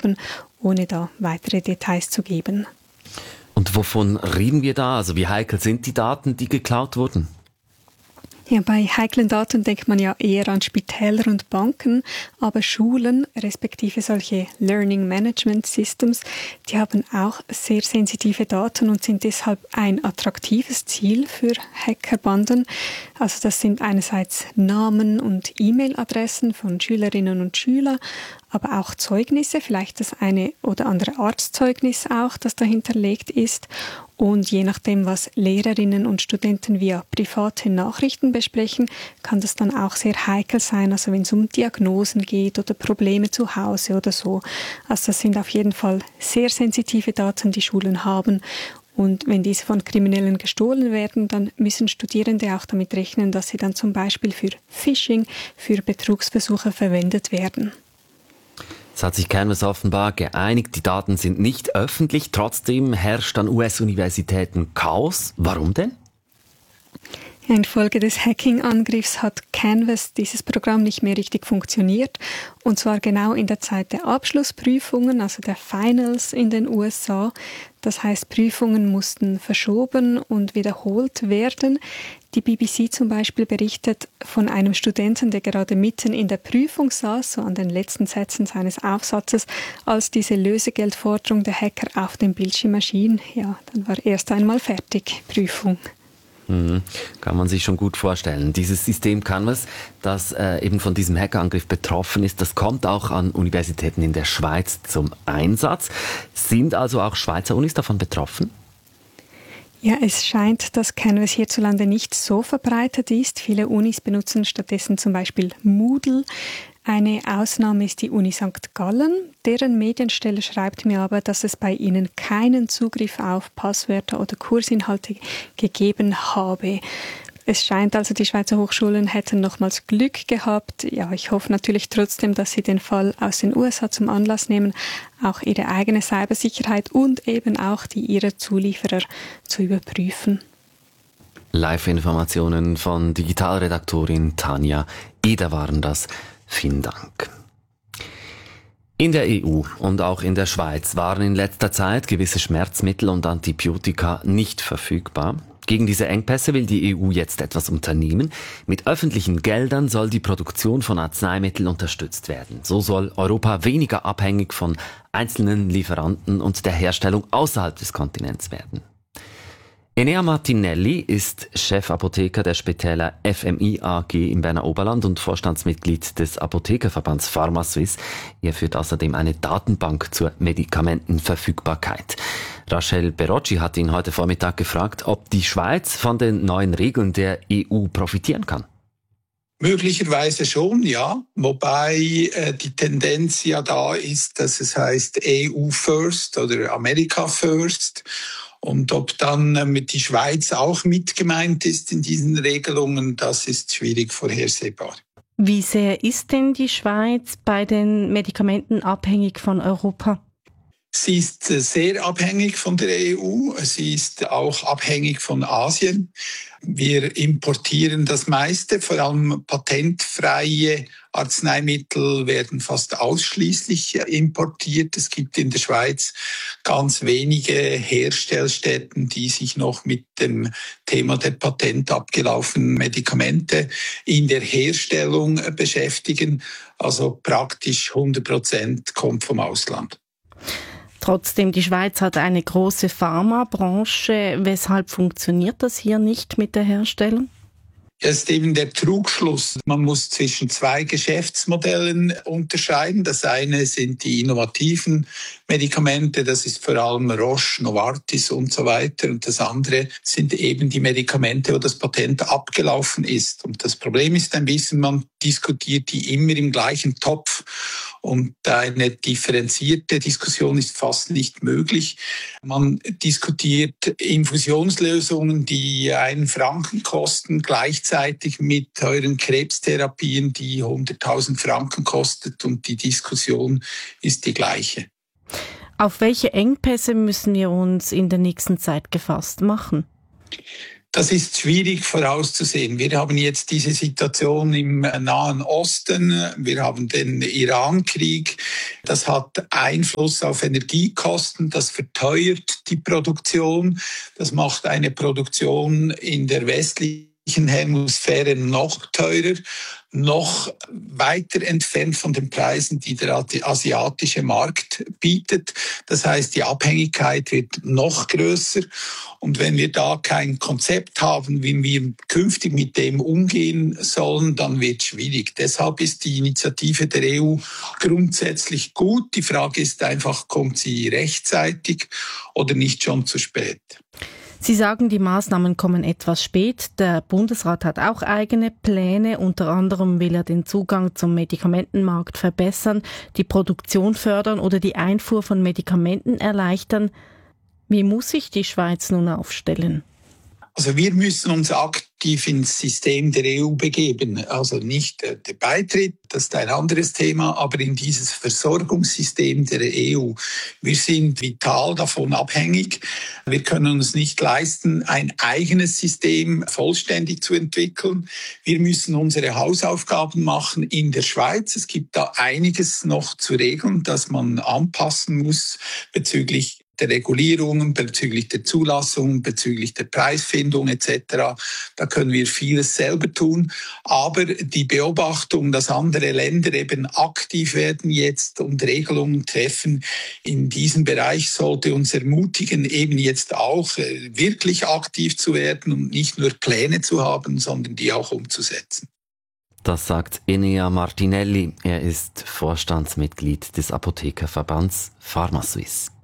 haben, ohne da weitere Details zu geben. Und wovon reden wir da? Also wie heikel sind die Daten, die geklaut wurden? Ja, bei heiklen Daten denkt man ja eher an Spitäler und Banken, aber Schulen, respektive solche Learning Management Systems, die haben auch sehr sensitive Daten und sind deshalb ein attraktives Ziel für Hackerbanden. Also das sind einerseits Namen und E-Mail-Adressen von Schülerinnen und Schülern, aber auch Zeugnisse, vielleicht das eine oder andere Arztzeugnis auch, das dahinterlegt ist. Und je nachdem, was Lehrerinnen und Studenten via private Nachrichten besprechen, kann das dann auch sehr heikel sein, also wenn es um Diagnosen geht oder Probleme zu Hause oder so. Also das sind auf jeden Fall sehr sensitive Daten, die Schulen haben. Und wenn diese von Kriminellen gestohlen werden, dann müssen Studierende auch damit rechnen, dass sie dann zum Beispiel für Phishing, für Betrugsversuche verwendet werden. Es hat sich Canvas offenbar geeinigt, die Daten sind nicht öffentlich, trotzdem herrscht an US-Universitäten Chaos. Warum denn? Infolge des Hacking-Angriffs hat Canvas, dieses Programm, nicht mehr richtig funktioniert. Und zwar genau in der Zeit der Abschlussprüfungen, also der Finals in den USA. Das heißt, Prüfungen mussten verschoben und wiederholt werden. Die BBC zum Beispiel berichtet von einem Studenten, der gerade mitten in der Prüfung saß, so an den letzten Sätzen seines Aufsatzes, als diese Lösegeldforderung der Hacker auf dem Bildschirm erschien. Ja, dann war erst einmal fertig, Prüfung. Kann man sich schon gut vorstellen. Dieses System Canvas, das eben von diesem Hackerangriff betroffen ist, das kommt auch an Universitäten in der Schweiz zum Einsatz. Sind also auch Schweizer Unis davon betroffen? Ja, es scheint, dass Canvas hierzulande nicht so verbreitet ist. Viele Unis benutzen stattdessen zum Beispiel Moodle. Eine Ausnahme ist die Uni St. Gallen. Deren Medienstelle schreibt mir aber, dass es bei ihnen keinen Zugriff auf Passwörter oder Kursinhalte gegeben habe. Es scheint also, die Schweizer Hochschulen hätten nochmals Glück gehabt. Ja, ich hoffe natürlich trotzdem, dass sie den Fall aus den USA zum Anlass nehmen, auch ihre eigene Cybersicherheit und eben auch die ihrer Zulieferer zu überprüfen. Live-Informationen von Digitalredaktorin Tanja Eder waren das. Vielen Dank. In der EU und auch in der Schweiz waren in letzter Zeit gewisse Schmerzmittel und Antibiotika nicht verfügbar. Gegen diese Engpässe will die EU jetzt etwas unternehmen. Mit öffentlichen Geldern soll die Produktion von Arzneimitteln unterstützt werden. So soll Europa weniger abhängig von einzelnen Lieferanten und der Herstellung außerhalb des Kontinents werden. Enea Martinelli ist Chefapotheker der Spitäler FMI AG im Berner Oberland und Vorstandsmitglied des Apothekerverbands PharmaSuisse. Er führt außerdem eine Datenbank zur Medikamentenverfügbarkeit. Rachel Berocci hat ihn heute Vormittag gefragt, ob die Schweiz von den neuen Regeln der EU profitieren kann. Möglicherweise schon, ja. Wobei die Tendenz ja da ist, dass es heißt EU First oder America First. Und ob dann mit die Schweiz auch mit gemeint ist in diesen Regelungen, das ist schwierig vorhersehbar. Wie sehr ist denn die Schweiz bei den Medikamenten abhängig von Europa? Sie ist sehr abhängig von der EU. Sie ist auch abhängig von Asien. Wir importieren das meiste, vor allem patentfreie Arzneimittel werden fast ausschließlich importiert. Es gibt in der Schweiz ganz wenige Herstellstätten, die sich noch mit dem Thema der patentabgelaufenen Medikamente in der Herstellung beschäftigen. Also praktisch 100% kommt vom Ausland. Trotzdem, die Schweiz hat eine große Pharmabranche. Weshalb funktioniert das hier nicht mit der Herstellung? Das ist eben der Trugschluss. Man muss zwischen zwei Geschäftsmodellen unterscheiden. Das eine sind die innovativen Medikamente, das ist vor allem Roche, Novartis und so weiter. Und das andere sind eben die Medikamente, wo das Patent abgelaufen ist. Und das Problem ist ein bisschen, man diskutiert die immer im gleichen Topf. Und eine differenzierte Diskussion ist fast nicht möglich. Man diskutiert Infusionslösungen, die 1 Franken kosten, gleichzeitig mit teuren Krebstherapien, die 100.000 Franken kostet. Und die Diskussion ist die gleiche. Auf welche Engpässe müssen wir uns in der nächsten Zeit gefasst machen? Das ist schwierig vorauszusehen. Wir haben jetzt diese Situation im Nahen Osten. Wir haben den Iran-Krieg. Das hat Einfluss auf Energiekosten. Das verteuert die Produktion. Das macht eine Produktion in der westlichen Hemisphäre noch teurer, noch weiter entfernt von den Preisen, die der asiatische Markt bietet. Das heißt, die Abhängigkeit wird noch größer. Und wenn wir da kein Konzept haben, wie wir künftig mit dem umgehen sollen, dann wird es schwierig. Deshalb ist die Initiative der EU grundsätzlich gut. Die Frage ist einfach, kommt sie rechtzeitig oder nicht schon zu spät? Sie sagen, die Maßnahmen kommen etwas spät. Der Bundesrat hat auch eigene Pläne. Unter anderem will er den Zugang zum Medikamentenmarkt verbessern, die Produktion fördern oder die Einfuhr von Medikamenten erleichtern. Wie muss sich die Schweiz nun aufstellen? Also wir müssen uns aktiv ins System der EU begeben. Also nicht der Beitritt, das ist ein anderes Thema, aber in dieses Versorgungssystem der EU. Wir sind vital davon abhängig. Wir können uns nicht leisten, ein eigenes System vollständig zu entwickeln. Wir müssen unsere Hausaufgaben machen in der Schweiz. Es gibt da einiges noch zu regeln, das man anpassen muss bezüglich der Regulierungen, bezüglich der Zulassung, bezüglich der Preisfindung etc. Da können wir vieles selber tun. Aber die Beobachtung, dass andere Länder eben aktiv werden jetzt und Regelungen treffen in diesem Bereich, sollte uns ermutigen, eben jetzt auch wirklich aktiv zu werden und nicht nur Pläne zu haben, sondern die auch umzusetzen. Das sagt Enea Martinelli. Er ist Vorstandsmitglied des Apothekerverbands PharmaSuisse.